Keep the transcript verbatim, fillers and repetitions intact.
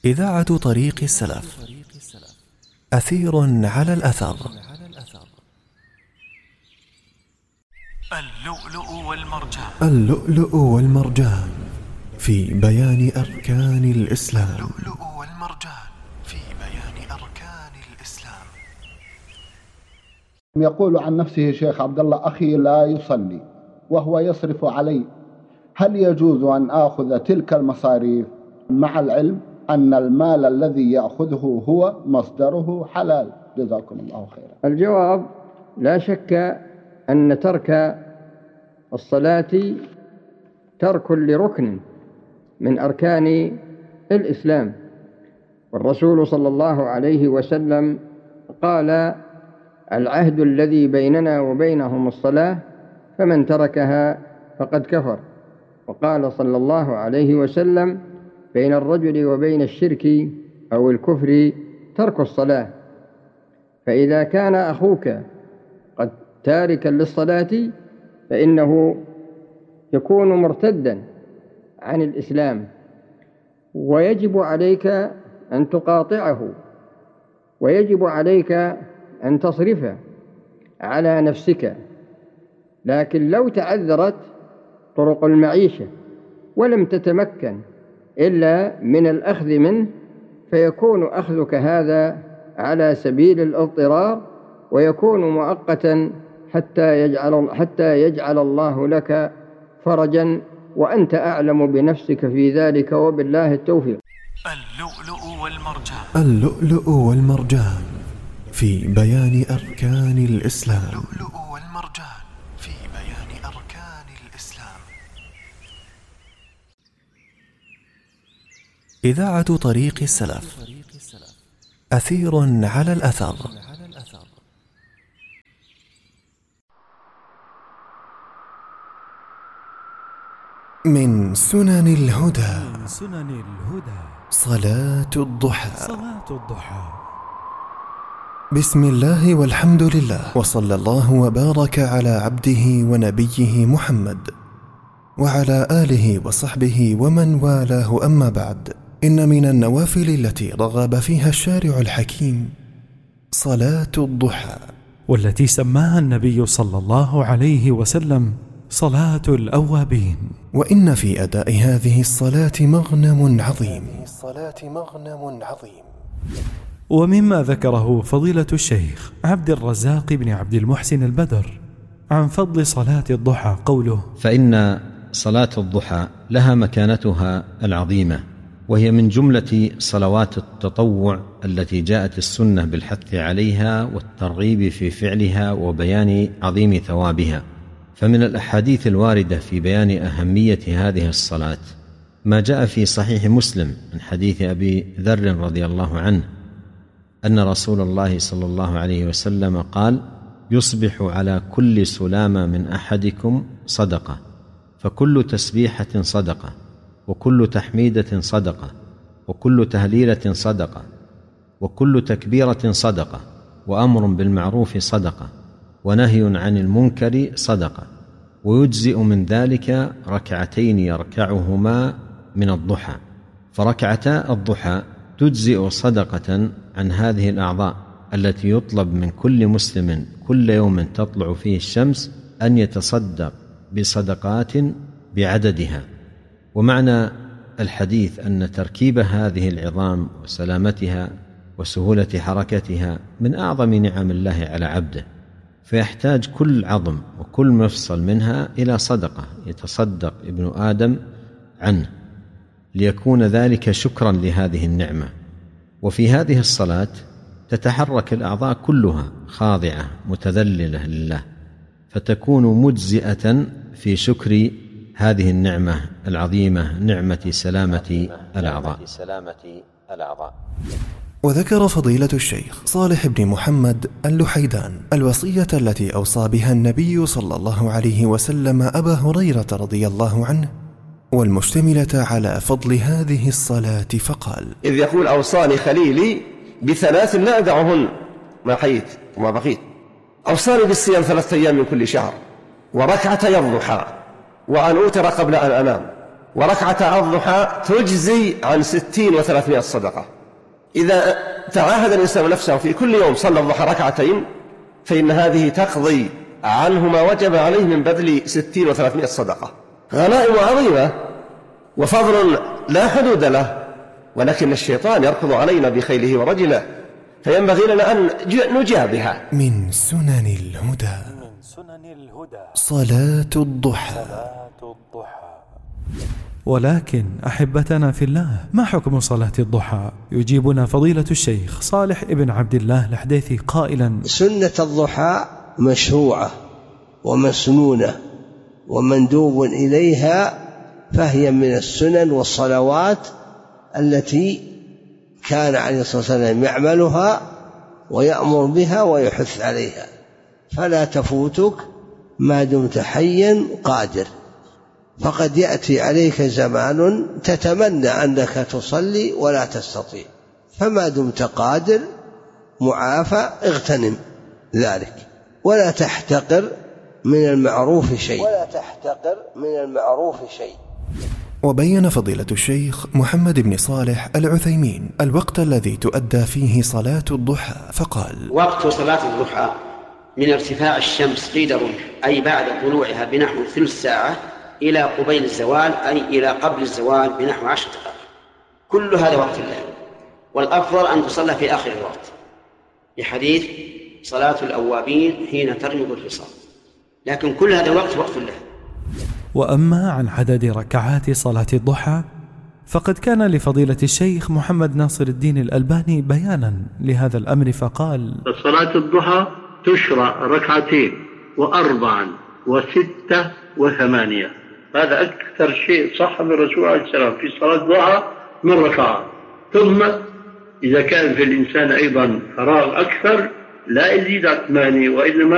إذاعة طريق السلف، أثير على الأثر. اللؤلؤ والمرجان. اللؤلؤ والمرجان في بيان أركان الإسلام. اللؤلؤ والمرجان في بيان أركان الإسلام. يقول عن نفسه شيخ عبد الله: أخي لا يصلي وهو يصرف علي، هل يجوز أن آخذ تلك المصاريف مع العلم أن المال الذي يأخذه هو مصدره حلال؟ جزاكم الله خيرا. الجواب: لا شك أن ترك الصلاة ترك لركن من أركان الإسلام، والرسول صلى الله عليه وسلم قال: العهد الذي بيننا وبينهم الصلاة، فمن تركها فقد كفر. وقال صلى الله عليه وسلم: بين الرجل وبين الشرك أو الكفر ترك الصلاة. فإذا كان أخوك قد تاركا للصلاة فإنه يكون مرتدا عن الإسلام، ويجب عليك أن تقاطعه، ويجب عليك أن تصرف على نفسك. لكن لو تعذرت طرق المعيشة ولم تتمكن إلا من الأخذ منه، فيكون أخذك هذا على سبيل الاضطرار، ويكون مؤقتا حتى يجعل, حتى يجعل الله لك فرجا، وأنت أعلم بنفسك في ذلك، وبالله التوفيق. اللؤلؤ والمرجان. اللؤلؤ والمرجان في بيان أركان الإسلام. اللؤلؤ والمرجان في بيان أركان الإسلام. إذاعة طريق السلف، أثير على الأثر. من سنن الهدى من سنن الهدى صلاة الضحى. صلاة الضحى. بسم الله والحمد لله، وصلى الله وبارك على عبده ونبيه محمد وعلى آله وصحبه ومن والاه، أما بعد. إن من النوافل التي رغب فيها الشارع الحكيم صلاة الضحى، والتي سماها النبي صلى الله عليه وسلم صلاة الأوابين. وإن في أداء هذه الصلاة مغنم عظيم. ومما ذكره فضيلة الشيخ عبد الرزاق بن عبد المحسن البدر عن فضل صلاة الضحى قوله: فإن صلاة الضحى لها مكانتها العظيمة، وهي من جملة صلوات التطوع التي جاءت السنة بالحث عليها والترغيب في فعلها وبيان عظيم ثوابها. فمن الأحاديث الواردة في بيان أهمية هذه الصلاة ما جاء في صحيح مسلم من حديث أبي ذر رضي الله عنه أن رسول الله صلى الله عليه وسلم قال: يصبح على كل سلامة من أحدكم صدقة، فكل تسبيحة صدقة، وكل تحميدة صدقة، وكل تهليلة صدقة، وكل تكبيرة صدقة، وأمر بالمعروف صدقة، ونهي عن المنكر صدقة، ويجزئ من ذلك ركعتين يركعهما من الضحى. فركعتا الضحى تجزئ صدقة عن هذه الأعضاء التي يطلب من كل مسلم كل يوم تطلع فيه الشمس أن يتصدق بصدقات بعددها. ومعنى الحديث أن تركيب هذه العظام وسلامتها وسهولة حركتها من أعظم نعم الله على عبده، فيحتاج كل عظم وكل مفصل منها إلى صدقة يتصدق ابن آدم عنه، ليكون ذلك شكرا لهذه النعمة. وفي هذه الصلاة تتحرك الأعضاء كلها خاضعة متذللة لله، فتكون مجزئة في شكر هذه النعمة العظيمة، نعمة سلامة الأعضاء. وذكر فضيلة الشيخ صالح بن محمد اللحيدان الوصية التي أوصى بها النبي صلى الله عليه وسلم أبا هريرة رضي الله عنه، والمشتملة على فضل هذه الصلاة، فقال: إذ يقول: أوصاني خليلي بثلاث لا أدعهن ما حييت وما بقيت. أوصاني بالصيام ثلاثة أيام من كل شهر، وركعتي الضحى، وأن أوتر قبل أن أنام، وركعة الضحى تجزي عن ستين وثلاثمائة صدقة. إذا تعاهد الإنسان نفسه في كل يوم صلى الضحى ركعتين فإن هذه تقضي عنه ما وجب عليه من بذل ستين وثلاثمائة صدقة. غنائم عظيمة وفضل لا حدود له، ولكن الشيطان يركض علينا بخيله ورجله، فينبغي لنا أن نجابها. من سنن الهدى صلاة الضحى. ولكن أحبتنا في الله، ما حكم صلاة الضحى؟ يجيبنا فضيلة الشيخ صالح ابن عبد الله الحديثي قائلا: سنة الضحى مشروعة ومسنونة ومندوب إليها، فهي من السنن والصلوات التي كان عليه الصلاة والسلام يعملها ويأمر بها ويحث عليها، فلا تفوتك ما دمت حيا قادر، فقد يأتي عليك زمان تتمنى أنك تصلي ولا تستطيع، فما دمت قادر معافى اغتنم ذلك، ولا تحتقر من المعروف شيء ولا تحتقر من المعروف شيء. وبين فضيلة الشيخ محمد بن صالح العثيمين الوقت الذي تؤدى فيه صلاة الضحى فقال: وقت صلاة الضحى من ارتفاع الشمس قيد الرمح، أي بعد طلوعها بنحو ثلث ساعة، إلى قبيل الزوال، أي إلى قبل الزوال بنحو عشر دقائق. كل هذا وقت الله، والأفضل أن تصلى في آخر الوقت، لحديث صلاة الأوابين حين ترمض الفصال، لكن كل هذا الوقت وقت الله. وأما عن عدد ركعات صلاة الضحى فقد كان لفضيلة الشيخ محمد ناصر الدين الألباني بيانا لهذا الأمر فقال: صلاة الضحى تشرع ركعتين وأربعا وستة وثمانية، هذا أكثر شيء صح من الرسول عليه السلام في صلاة الضحى من ركعات. ثم إذا كان في الإنسان أيضا فراغ أكثر لا يزيد عن ثمانية، وإنما